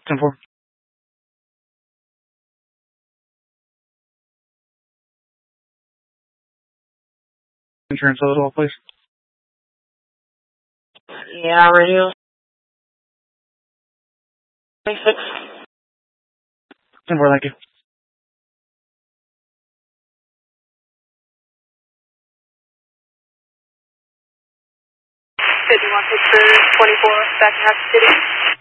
10-4. Insurance as well, please. Yeah, radio. 26. 10-4, thank you. 51 picture 24 back in Rapid City.